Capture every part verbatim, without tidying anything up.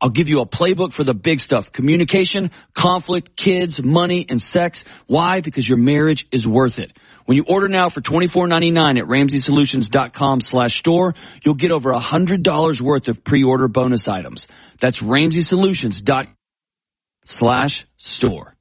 I'll give you a playbook for the big stuff. Communication, conflict, kids, money, and sex. Why? Because your marriage is worth it. When you order now for twenty-four ninety-nine at Ramsey Solutions dot com slash store, you'll get over one hundred dollars worth of pre-order bonus items. That's Ramsey Solutions dot com slash store.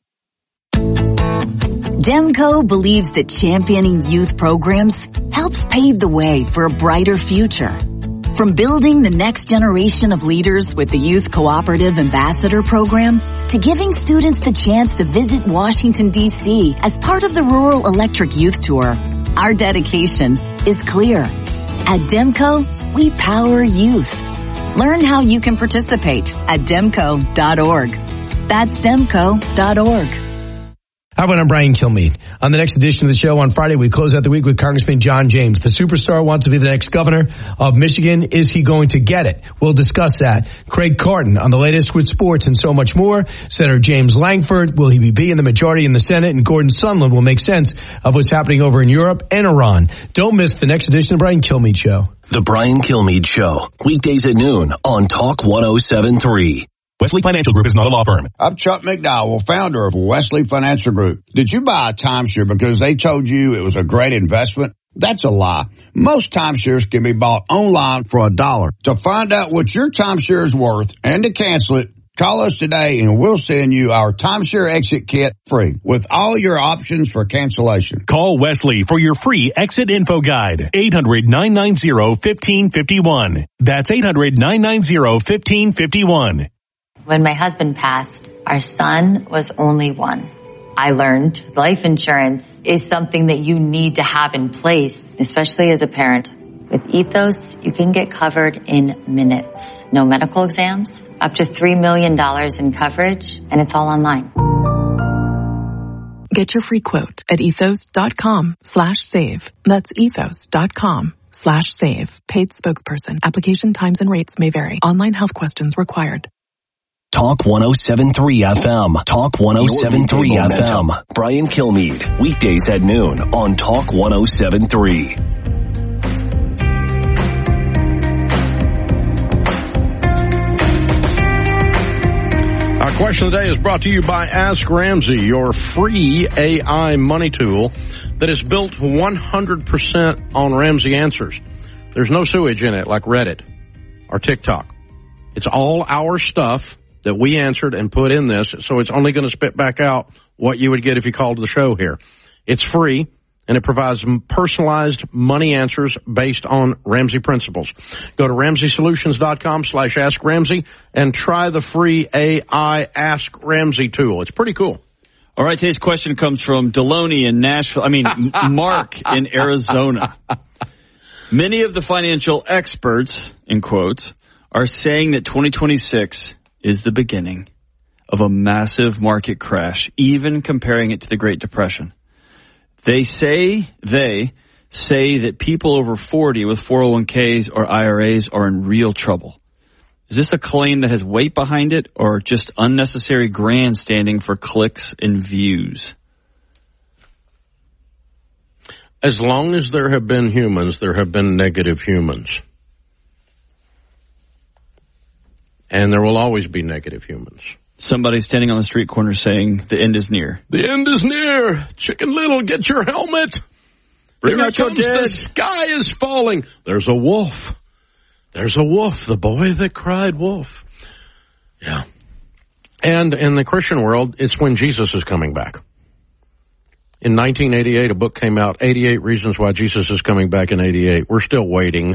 Demco believes that championing youth programs helps pave the way for a brighter future. From building the next generation of leaders with the Youth Cooperative Ambassador Program to giving students the chance to visit Washington, D C as part of the Rural Electric Youth Tour, our dedication is clear. At Demco, we power youth. Learn how you can participate at demco dot org. That's demco dot org. How about I'm Brian Kilmeade? On the next edition of the show on Friday, we close out the week with Congressman John James. The superstar wants to be the next governor of Michigan. Is he going to get it? We'll discuss that. Craig Carton on the latest with sports and so much more. Senator James Langford, will he be in the majority in the Senate? And Gordon Sondland will make sense of what's happening over in Europe and Iran. Don't miss the next edition of the Brian Kilmeade Show. The Brian Kilmeade Show, weekdays at noon on Talk one oh seven point three. Wesley Financial Group is not a law firm. I'm Chuck McDowell, founder of Wesley Financial Group. Did you buy a timeshare because they told you it was a great investment? That's a lie. Most timeshares can be bought online for a dollar. To find out what your timeshare is worth and to cancel it, call us today and we'll send you our timeshare exit kit free with all your options for cancellation. Call Wesley for your free exit info guide. eight hundred, nine nine zero, one five five one. That's eight hundred, nine nine zero, one five five one. When my husband passed, our son was only one. I learned life insurance is something that you need to have in place, especially as a parent. With Ethos, you can get covered in minutes. No medical exams, up to three million dollars in coverage, and it's all online. Get your free quote at ethos dot com slash save. That's ethos dot com slash save. Paid spokesperson. Application times and rates may vary. Online health questions required. Talk one oh seven point three F M. Talk one oh seven point three F M. Brian Kilmeade, weekdays at noon on Talk one oh seven point three. Our question of the day is brought to you by Ask Ramsey, your free A I money tool that is built one hundred percent on Ramsey answers. There's no sewage in it like Reddit or TikTok. It's all our stuff that we answered and put in this, so it's only going to spit back out what you would get if you called the show here. It's free, and it provides personalized money answers based on Ramsey principles. Go to Ramsey Solutions dot com slash Ask Ramsey and try the free A I Ask Ramsey tool. It's pretty cool. All right, today's question comes from Deloney in Nashville. I mean, Mark in Arizona. Many of the financial experts, in quotes, are saying that twenty twenty-six is the beginning of a massive market crash, even comparing it to the Great Depression. They say, they say that people over forty with four oh one k's or I R As are in real trouble. Is this a claim that has weight behind it or just unnecessary grandstanding for clicks and views? As long as there have been humans, there have been negative humans. And there will always be negative humans. Somebody standing on the street corner saying the end is near. The end is near. Chicken Little, get your helmet. Bring Here out your comes dead. The sky is falling. There's a wolf. There's a wolf, the boy that cried wolf. Yeah. And in the Christian world, it's when Jesus is coming back. In nineteen eighty-eight, a book came out, eighty-eight Reasons Why Jesus is Coming Back in eighty-eight. We're still waiting.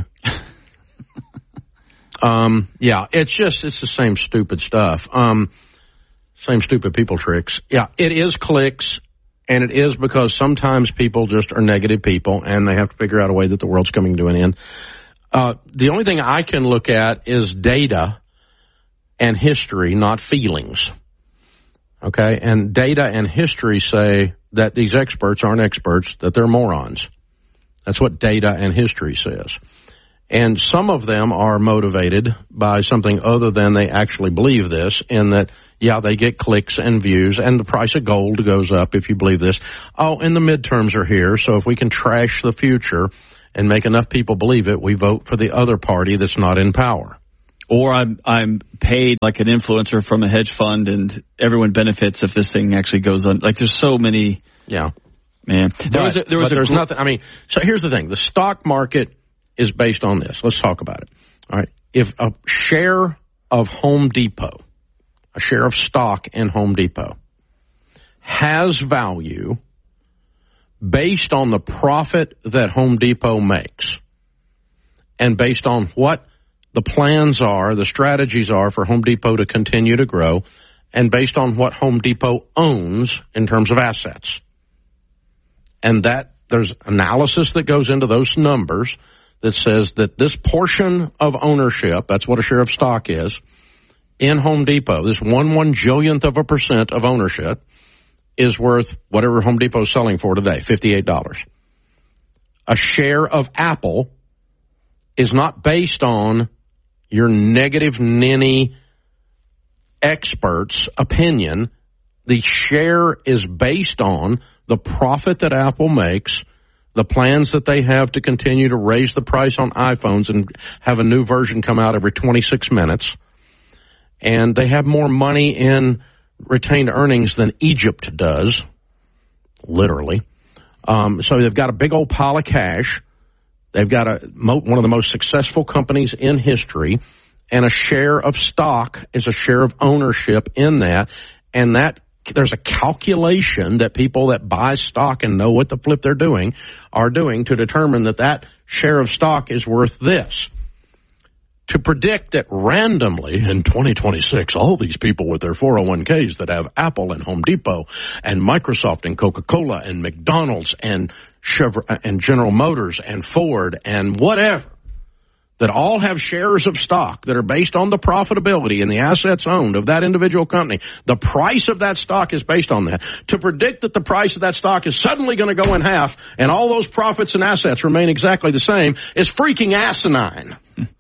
Um, yeah, it's just, it's the same stupid stuff. Um, same stupid people tricks. Yeah, it is clicks, and it is because sometimes people just are negative people, and they have to figure out a way that the world's coming to an end. Uh, the only thing I can look at is data and history, not feelings. Okay, and data and history say that these experts aren't experts, that they're morons. That's what data and history says. And some of them are motivated by something other than they actually believe this, in that, yeah, they get clicks and views, and the price of gold goes up if you believe this. Oh, and the midterms are here, so if we can trash the future and make enough people believe it, we vote for the other party that's not in power. Or I'm I'm paid like an influencer from a hedge fund, and everyone benefits if this thing actually goes on. Like, there's so many. Yeah, man. There but, was a, there was but a there's gr- nothing. I mean, so here's the thing: the stock market is based on this. Let's talk about it. All right, if a share of Home Depot, a share of stock in Home Depot, has value based on the profit that Home Depot makes, and based on what the plans are, the strategies are for Home Depot to continue to grow, and based on what Home Depot owns in terms of assets. And that there's analysis that goes into those numbers that says that this portion of ownership, that's what a share of stock is, in Home Depot, this one one jillionth of a percent of ownership is worth whatever Home Depot is selling for today, fifty-eight dollars. A share of Apple is not based on your negative ninny expert's opinion. The share is based on the profit that Apple makes, the plans that they have to continue to raise the price on iPhones and have a new version come out every twenty-six minutes. And they have more money in retained earnings than Egypt does, literally. Um, so they've got a big old pile of cash. They've got a one of the most successful companies in history, and a share of stock is a share of ownership in that. And that there's a calculation that people that buy stock and know what the flip they're doing are doing to determine that that share of stock is worth this. To predict that randomly in twenty twenty-six, all these people with their four oh one k's that have Apple and Home Depot and Microsoft and Coca-Cola and McDonald's and Chevrolet and General Motors and Ford and whatever, that all have shares of stock that are based on the profitability and the assets owned of that individual company. The price of that stock is based on that. To predict that the price of that stock is suddenly going to go in half and all those profits and assets remain exactly the same is freaking asinine.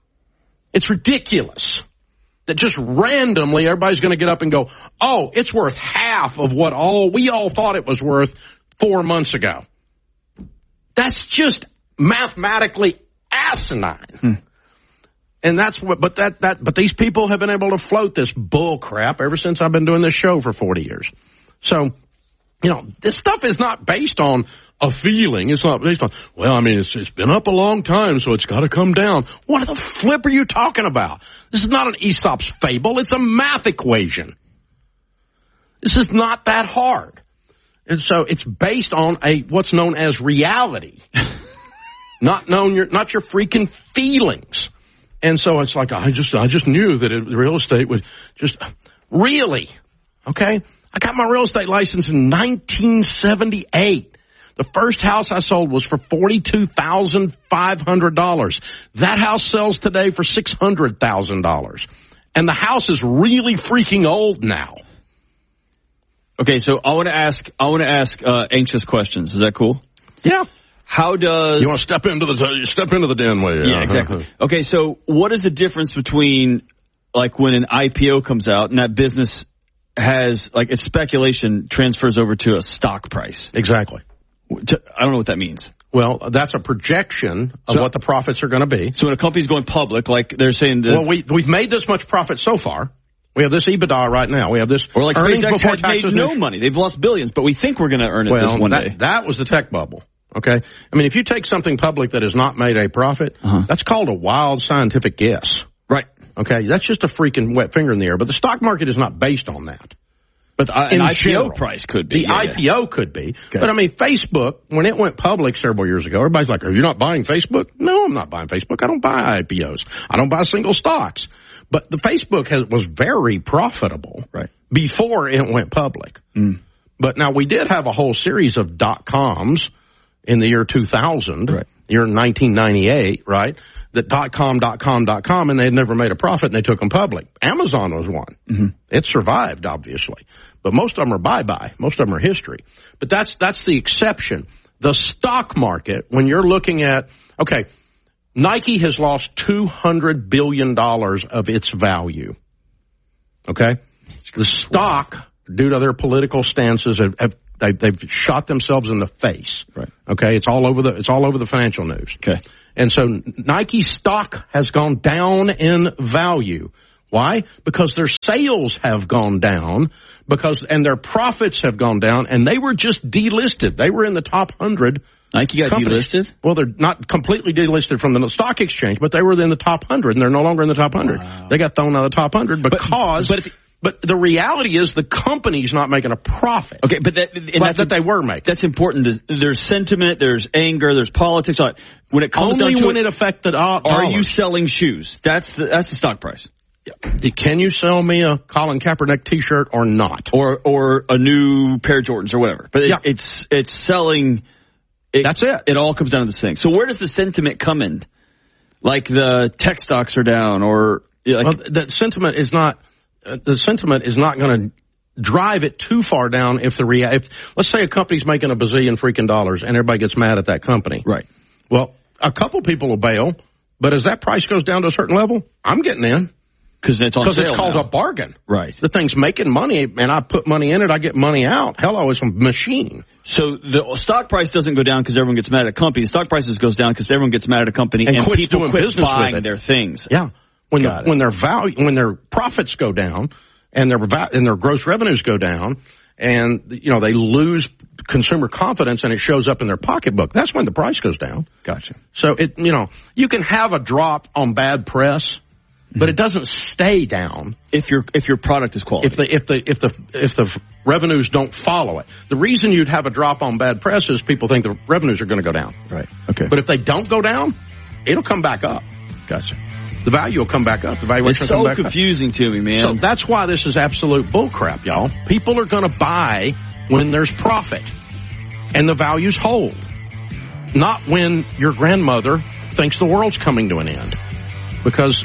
It's ridiculous that just randomly everybody's going to get up and go, oh, it's worth half of what all we all thought it was worth four months ago. That's just mathematically asinine. Hmm. And that's what, but that, that, but these people have been able to float this bull crap ever since I've been doing this show for forty years. So, you know, this stuff is not based on a feeling. It's not based on, well, I mean, it's, it's been up a long time, so it's got to come down. What the flip are you talking about? This is not an Aesop's fable. It's a math equation. This is not that hard. And so it's based on a, what's known as reality. not known your, not your freaking feelings. And so it's like, I just, I just knew that it, real estate would just, really? Okay. I got my real estate license in nineteen seventy-eight. The first house I sold was for forty-two thousand five hundred dollars. That house sells today for six hundred thousand dollars. And the house is really freaking old now. Okay, so I want to ask, I want to ask, uh, anxious questions. Is that cool? Yeah. How does... You want to step into the, step into the den way. Yeah, exactly. Okay, so what is the difference between, like, when an I P O comes out and that business has, like, its speculation transfers over to a stock price? Exactly. I don't know what that means. Well, that's a projection of so, what the profits are going to be. So when a company's going public, like they're saying that... Well, we, we've made this much profit so far. We have this EBITDA right now. We have this or like earnings SpaceX before has taxes. made no money. They've lost billions, but we think we're going to earn it well, this one that, day. That was the tech bubble. Okay? I mean, if you take something public that has not made a profit, uh-huh. that's called a wild scientific guess. Right. Okay? That's just a freaking wet finger in the air. But the stock market is not based on that. But the, an I P O price could be. The yeah, I P O yeah. could be. Okay. But I mean, Facebook, when it went public several years ago, everybody's like, are you not buying Facebook? No, I'm not buying Facebook. I don't buy I P Os. I don't buy single stocks. But the Facebook has, was very profitable right. before it went public. Mm. But now we did have a whole series of dot-coms in the year two thousand, right. year nineteen ninety-eight, right? That dot-com, dot-com, dot-com, and they had never made a profit, and they took them public. Amazon was one. Mm-hmm. It survived, obviously. But most of them are bye-bye. Most of them are history. But that's that's the exception. The stock market, when you're looking at, okay, Nike has lost two hundred billion dollars of its value. Okay? The stock, due to their political stances, have, have They, they've shot themselves in the face. Right. Okay. It's all over the, it's all over the financial news. Okay. And so Nike stock has gone down in value. Why? Because their sales have gone down because, and their profits have gone down, and they were just delisted. They were in the top hundred. Nike got companies. delisted? Well, they're not completely delisted from the stock exchange, but they were in the top hundred, and they're no longer in the top hundred. Wow. They got thrown out of the top hundred because, but, but, if, but the reality is the company's not making a profit. Okay, but that, and but that's that a, they were making. That's important. There's, there's sentiment, there's anger, there's politics. When it comes Only down to when it, it affected uh, are you selling shoes? That's the, that's the stock price. Can you sell me a Colin Kaepernick T-shirt or not, or or a new pair of Jordans or whatever? But it, yeah. it's it's selling. It, That's it. It all comes down to this thing. So where does the sentiment come in? Like the tech stocks are down, or like well, the sentiment is not. Uh, the sentiment is not going to drive it too far down. If the rea- if let's say a company's making a bazillion freaking dollars and everybody gets mad at that company, right? Well, a couple people will bail, but as that price goes down to a certain level, I'm getting in. Because it's on sale. Because it's called now. a bargain. Right. The thing's making money, and I put money in it, I get money out. Hello, it's a machine. So the stock price doesn't go down because everyone gets mad at a company. The stock prices goes down because everyone gets mad at a company and, and people doing quit business buying with it. their things. Yeah. When the, it. when their value, when their profits go down, and their va- and their gross revenues go down, and you know they lose consumer confidence, and it shows up in their pocketbook. That's when the price goes down. Gotcha. So it you know you can have a drop on bad press. But it doesn't stay down if your if your product is quality. If the if the if the if the revenues don't follow it. The reason you'd have a drop on bad press is people think the revenues are going to go down. Right. Okay. But if they don't go down, it'll come back up. Gotcha. The value will come back up. The valuation it's will come so back confusing up. to me, man. So that's why this is absolute bullcrap, y'all. People are going to buy when there's profit and the values hold, not when your grandmother thinks the world's coming to an end, because.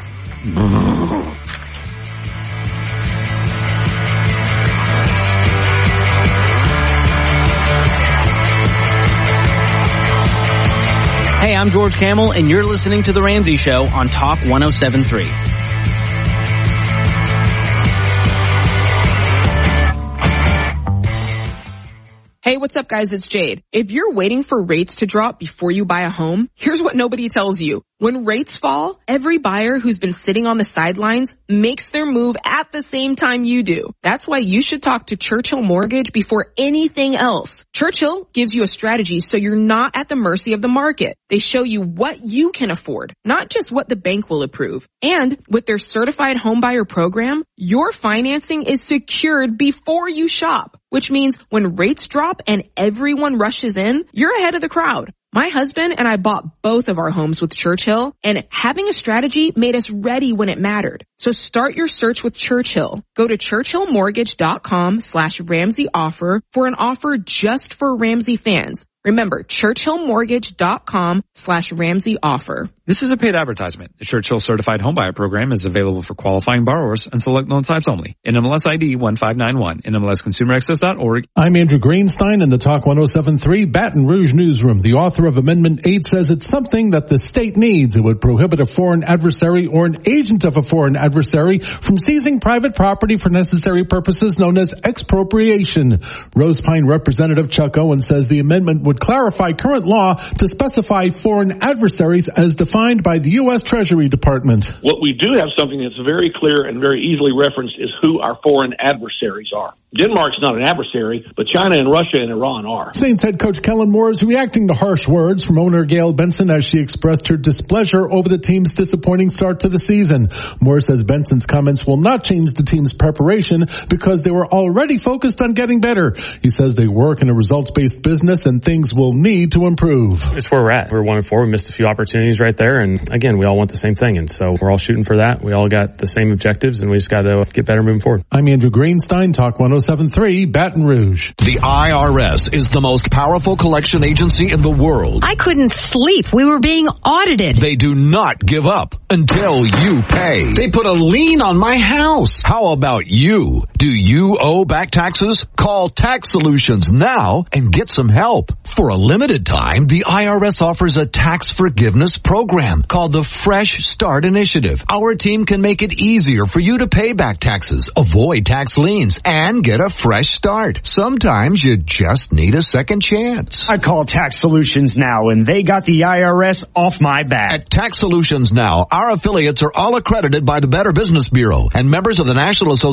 Hey, I'm George Kamel, and you're listening to The Ramsey Show on Talk one oh seven point three. Hey, what's up, guys? It's Jade. If you're waiting for rates to drop before you buy a home, here's what nobody tells you. When rates fall, every buyer who's been sitting on the sidelines makes their move at the same time you do. That's why you should talk to Churchill Mortgage before anything else. Churchill gives you a strategy so you're not at the mercy of the market. They show you what you can afford, not just what the bank will approve. And with their certified homebuyer program, your financing is secured before you shop, which means when rates drop and everyone rushes in, you're ahead of the crowd. My husband and I bought both of our homes with Churchill, and having a strategy made us ready when it mattered. So start your search with Churchill. Go to churchillmortgage.com slash Ramsey offer for an offer just for Ramsey fans. Remember, churchillmortgage.com slash Ramsey offer. This is a paid advertisement. The Churchill Certified Homebuyer Program is available for qualifying borrowers and select loan types only. N M L S I D one five nine one, N M L S consumer access dot org. I'm Andrew Greenstein in the Talk one oh seven point three Baton Rouge Newsroom. The author of Amendment eight says it's something that the state needs. It would prohibit a foreign adversary or an agent of a foreign adversary from seizing private property for necessary purposes known as expropriation. Rose Pine Representative Chuck Owen says the amendment would clarify current law to specify foreign adversaries as defined by the U S Treasury Department. What we do have something that's very clear and very easily referenced is who our foreign adversaries are. Denmark's not an adversary, but China and Russia and Iran are. Saints head coach Kellen Moore is reacting to harsh words from owner Gail Benson as she expressed her displeasure over the team's disappointing start to the season. Moore says Benson's comments will not change the team's preparation because they were already focused on getting better. He says they work in a results-based business and things will need to improve. It's where we're at. We're one and four. We missed a few opportunities right there. And again, we all want the same thing. And so we're all shooting for that. We all got the same objectives and we just got to get better moving forward. I'm Andrew Greenstein, Talk one oh seven point three, Baton Rouge. The I R S is the most powerful collection agency in the world. I couldn't sleep. We were being audited. They do not give up until you pay. They put a lien on my house. How about you? Do you owe back taxes? Call Tax Solutions now and get some help. For a limited time, the I R S offers a tax forgiveness program called the Fresh Start Initiative. Our team can make it easier for you to pay back taxes, avoid tax liens, and get a fresh start. Sometimes you just need a second chance. I call Tax Solutions Now, and they got the I R S off my back. At Tax Solutions Now, our affiliates are all accredited by the Better Business Bureau and members of the National Association